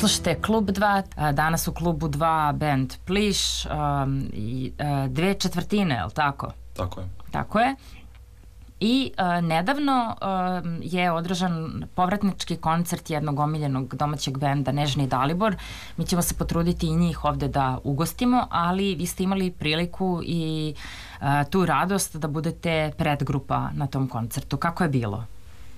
Slušajte Klub 2, danas u Klubu 2 band Pliš i 2/4, je li tako? Tako je. Tako je. I nedavno je održan povratnički koncert jednog omiljenog domaćeg benda Nežni Dalibor. Mi ćemo se potruditi i njih ovde da ugostimo, ali vi ste imali priliku i tu radost da budete predgrupa na tom koncertu. Kako je bilo?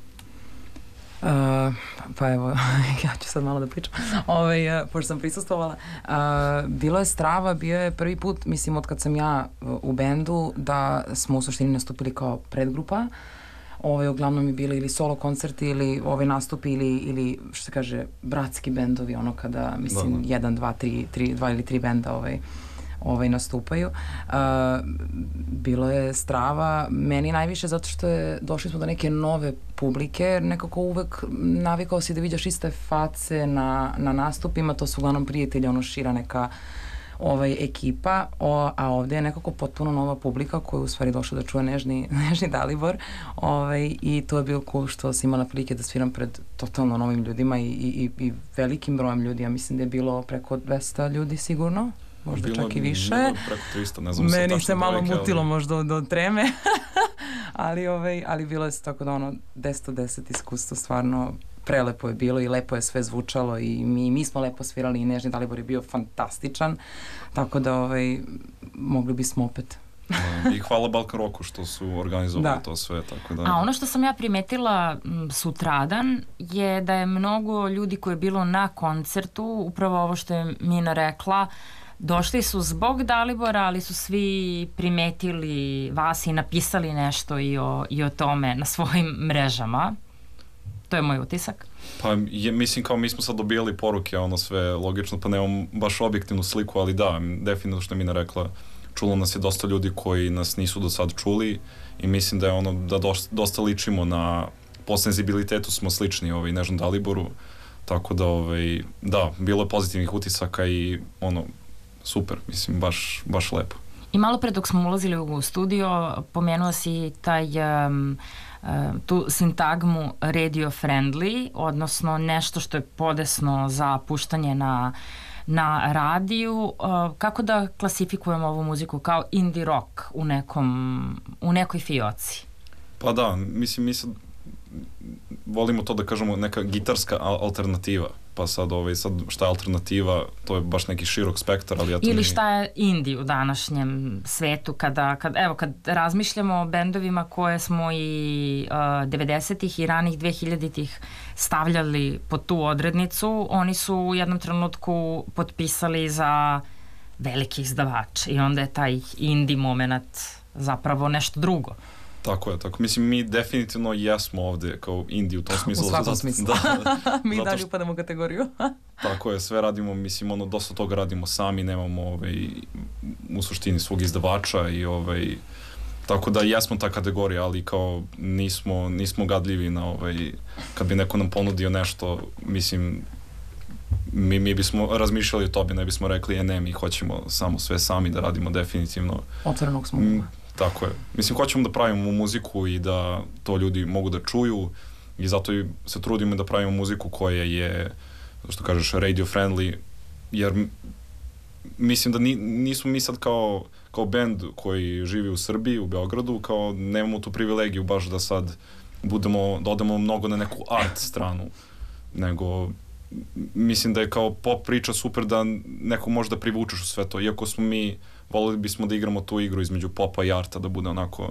Pa evo, ja ću sad malo da pričam, pošto sam prisustvovala. Bilo je strava, bio je prvi put, mislim, od kad sam ja u bendu, da smo u suštini nastupili kao predgrupa. Uglavnom je bili ili solo koncerti ili nastupi ili što se kaže, bratski bendovi, ono kada, mislim, 1, 2, 3, 2 ili 3 benda nastupaju. Bilo je strava, meni najviše zato što došli smo do neke nove publike, nekako uvek navikao si da viđaš iste face na nastupima, to su uglavnom prijatelji, šira neka ekipa, a ovde je nekako potpuno nova publika koja je u stvari došla da čuje Nežni Dalibor, i to je bilo cool što sam imala prilike da sviram pred totalno novim ljudima i velikim brojem ljudi. Ja mislim da je bilo preko 200 ljudi sigurno, možda čak i više. Preko 300, ne znam. Meni se malo mutilo možda do treme, ali bilo je tako da 10/10 iskustvo, stvarno prelepo je bilo i lepo je sve zvučalo i mi smo lepo svirali i Nežni Dalibor je bio fantastičan, tako da mogli bismo opet. I hvala Balkan Roku što su organizovali to sve, tako da. A ono što sam ja primetila sutradan je da je mnogo ljudi koji je bilo na koncertu, upravo ovo što je Mina rekla, došli su zbog Dalibora, ali su svi primetili vas i napisali nešto i o tome na svojim mrežama. To je moj utisak. Pa mislim kao mi smo sad dobijali poruke, sve logično, pa nemam baš objektivnu sliku, ali da, definitivno što je Mina rekla, čulo nas je dosta ljudi koji nas nisu do sad čuli i mislim da je da dosta ličimo po senzibilitetu smo slični Nežnom Daliboru, tako da da, bilo je pozitivnih utisaka i super, mislim, baš lepo. I malo pre dok smo ulazili u studio, pomenuo si tu sintagmu radio friendly, odnosno nešto što je podesno za puštanje na radiju. Kako da klasifikujemo ovu muziku? Kao indie rock u nekoj fioci? Pa da, mislim, mi sad volimo to da kažemo neka gitarska alternativa, pa sad šta je alternativa, to je baš neki širok spektar, ali ja to ili šta je indie u današnjem svetu, kad razmišljamo o bendovima koje smo i 90-ih i ranih 2000-ih stavljali pod tu odrednicu, oni su u jednom trenutku potpisali za veliki izdavač i onda je taj indie moment zapravo nešto drugo. Tako je, tako. Mislim, mi definitivno jesmo ovde kao indie u tom smislu. U svakom smislu. Mi dalje upadamo u kategoriju. Tako je, sve radimo, mislim, dosta toga radimo sami, nemamo u suštini svog izdavača i tako da jesmo ta kategorija, ali kao nismo gadljivi na kad bi neko nam ponudio nešto, mislim, mi bismo razmišljali o tobi, ne bismo rekli, ne, mi hoćemo samo sve sami da radimo definitivno. Otvorenog smo. Tako je. Mislim, hoćemo da pravimo muziku i da to ljudi mogu da čuju i zato se trudimo da pravimo muziku koja je, što kažeš, radio friendly, jer mislim da nismo mi sad kao band koji živi u Srbiji, u Beogradu, kao nemamo tu privilegiju baš da sad da odemo mnogo na neku art stranu, nego mislim da je kao pop priča super da neko može da privučeš u sve to, iako smo mi voleli bismo da igramo tu igru između popa i arta, da bude onako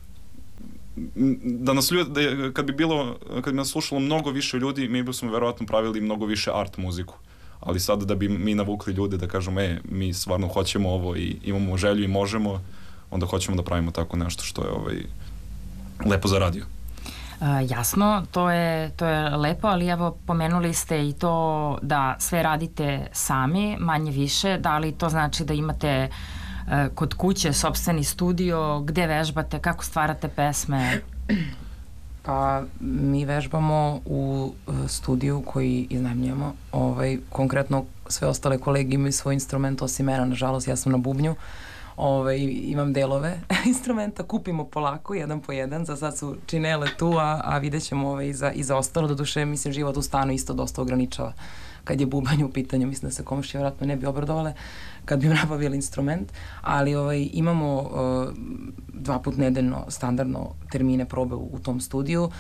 da nas ljudi, kad bi nas slušalo mnogo više ljudi, mi bismo verovatno pravili mnogo više art muziku, ali sada da bi mi navukli ljude da kažemo, mi stvarno hoćemo ovo i imamo želju i možemo, onda hoćemo da pravimo tako nešto što je lepo za radio. Jasno, to je lepo, ali evo pomenuli ste i to da sve radite sami, manje više, da li to znači da imate kod kuće sopstveni studio, gde vežbate, kako stvarate pesme? Pa mi vežbamo u studiju koji iznajmljujemo, konkretno sve ostale kolege imaju svoj instrument osim mene, nažalost ja sam na bubnju, imam delove instrumenta, kupimo polako, jedan po jedan, za sad su činele tu, a vidjet ćemo i za ostalo, doduše, mislim, život u stanu isto dosta ograničava kad je bubanj u pitanju, mislim da se komšije vratno ne bi obradovale kad bi im nabavili instrument, ali imamo 2 put nedeljno standardno termine probe u tom studiju,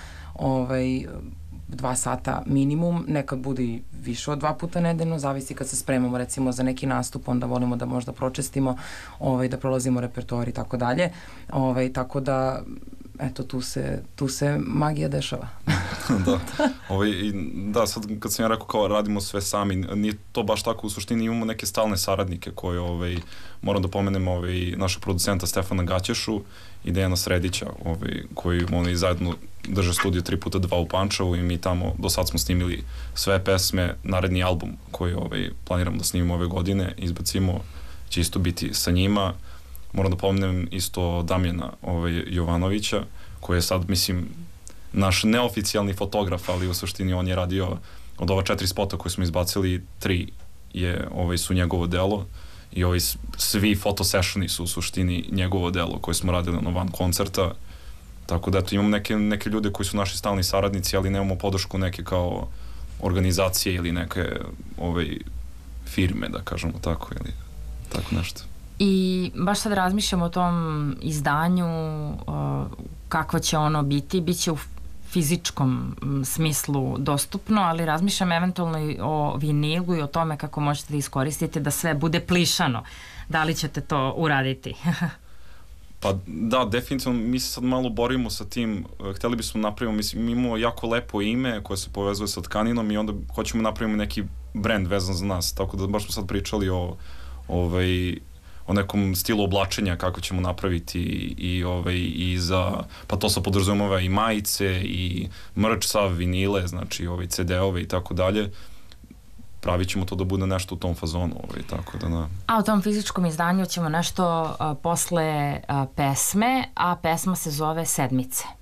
2 sata minimum, nekad bude više od 2 puta nedeljno, zavisi kad se spremamo recimo za neki nastup, onda volimo da možda pročestimo, da prolazimo repertoar i tako dalje, tako da eto, tu se magija dešava. Da, sad kad sam ja rekao kao radimo sve sami, nije to baš tako, u suštini imamo neke stalne saradnike koje, moram da pomenem našeg producenta Stefana Gaćešu i Dejana Sredića, koji oni zajedno drže studio 3x2 u Pančevu i mi tamo do sad smo snimili sve pesme, naredni album koji planiramo da snimimo ove godine, izbacimo, će isto biti sa njima. Moram da pomenem isto Damjana Jovanovića, koji je sad, mislim, naš neoficijalni fotograf, ali u suštini on je radio od ova 4 spota koje smo izbacili, 3 su njegovo delo i svi fotosessioni su u suštini njegovo delo koje smo radili van koncerta, tako da eto, imamo neke ljude koji su naši stalni saradnici, ali nemamo podršku neke kao organizacije ili neke firme, da kažemo tako, ili tako nešto. I baš sad razmišljamo o tom izdanju, kakvo će ono biti, bit će u fizičkom smislu dostupno, ali razmišljam eventualno i o vinilu i o tome kako možete da iskoristite da sve bude plišano. Da li ćete to uraditi? Pa da, definitivno, mi se sad malo borimo sa tim, hteli bismo napravimo, mislim, mi imamo jako lepo ime koje se povezuje sa tkaninom i onda hoćemo napravimo neki brand vezan za nas, tako da baš smo sad pričali o nekom stilu oblačenja kako ćemo napraviti i za, pa to se podrazumeva i majice i merch sav, vinile, znači CD-ove i tako dalje. Pravit ćemo to da bude nešto u tom fazonu, tako da na... A u tom fizičkom izdanju ćemo nešto posle pesme, a pesma se zove Sedmice.